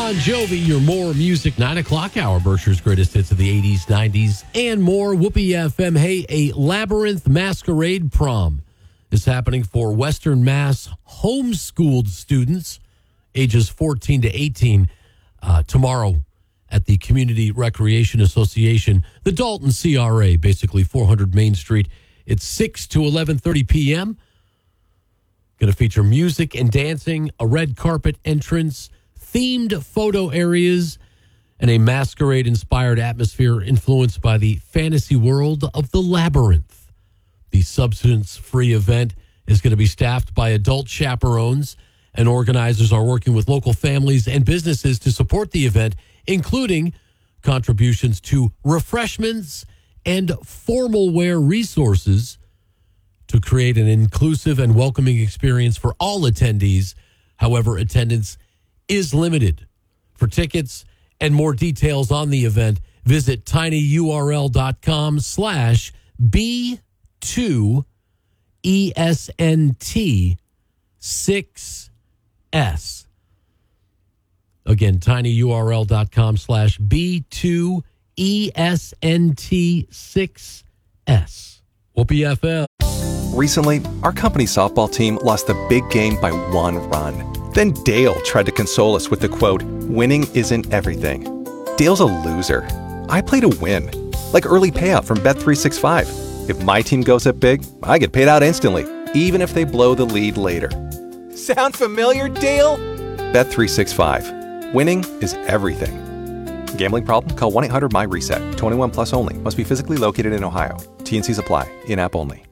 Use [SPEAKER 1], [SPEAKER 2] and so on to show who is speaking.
[SPEAKER 1] Bon Jovi, your more music 9 o'clock hour. Berkshire's greatest hits of the 80s, 90s, and more. Whoopee FM. Hey, a Labyrinth Masquerade Prom is happening for Western Mass homeschooled students ages 14 to 18 tomorrow at the Community Recreation Association, the Dalton CRA, basically 400 Main Street. It's 6 to 11:30 p.m. Going to feature music and dancing, a red carpet entrance, themed photo areas, and a masquerade-inspired atmosphere influenced by the fantasy world of the Labyrinth. The substance-free event is going to be staffed by adult chaperones, and organizers are working with local families and businesses to support the event, including contributions to refreshments and formal wear resources to create an inclusive and welcoming experience for all attendees. However, attendance is limited. For tickets and more details on the event, visit tinyurl.com/B2ESNT6S. Again, tinyurl.com/B2ESNT6S. Whoopee FM.
[SPEAKER 2] Recently, our company softball team lost the big game by 1 run. Then Dale tried to console us with the quote, "Winning isn't everything." Dale's a loser. I play to win, like early payout from Bet365. If my team goes up big, I get paid out instantly, even if they blow the lead later. Sound familiar, Dale? Bet365. Winning is everything. Gambling problem? Call 1-800-MY-RESET. 21 plus only. Must be physically located in Ohio. T&Cs apply. In-app only.